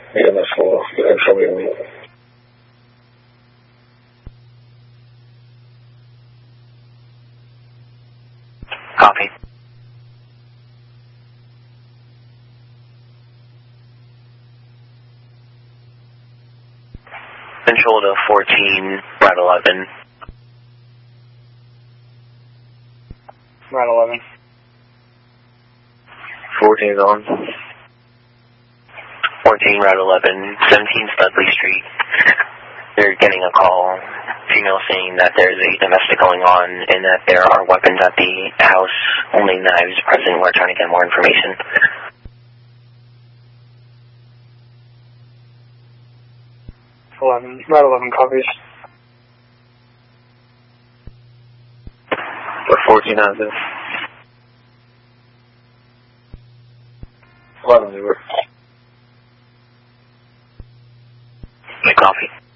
EMS will eventually leave. Copy. Control to 14, Route 11. Route 11. 14 is on. 14, Route 11, 17 Studley Street. They're getting a call, female saying that there's a domestic going on and that there are weapons at the house, only knives present. We're trying to get more information. Route 11 copies. 14 has it. 11 over. Copy.